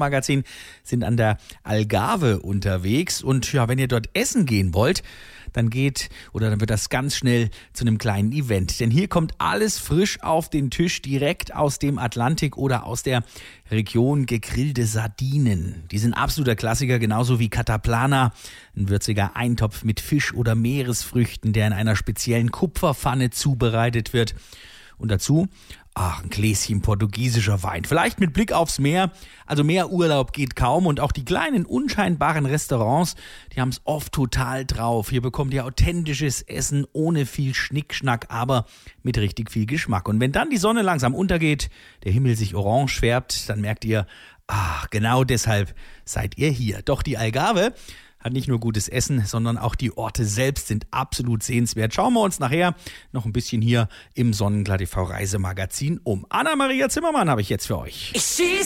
Reisemagazin sind an der Algarve unterwegs. Und ja, wenn ihr dort essen gehen wollt, dann wird das ganz schnell zu einem kleinen Event. Denn hier kommt alles frisch auf den Tisch, direkt aus dem Atlantik oder aus der Region gegrillte Sardinen. Die sind absoluter Klassiker, genauso wie Cataplana, ein würziger Eintopf mit Fisch oder Meeresfrüchten, der in einer speziellen Kupferpfanne zubereitet wird. Und dazu ein Gläschen portugiesischer Wein. Vielleicht mit Blick aufs Meer. Also mehr Urlaub geht kaum. Und auch die kleinen, unscheinbaren Restaurants, die haben es oft total drauf. Hier bekommt ihr authentisches Essen ohne viel Schnickschnack, aber mit richtig viel Geschmack. Und wenn dann die Sonne langsam untergeht, der Himmel sich orange färbt, dann merkt ihr, genau deshalb seid ihr hier. Doch die Algarve hat nicht nur gutes Essen, sondern auch die Orte selbst sind absolut sehenswert. Schauen wir uns nachher noch ein bisschen hier im Sonnenklar TV Reisemagazin um. Anna-Maria Zimmermann habe ich jetzt für euch.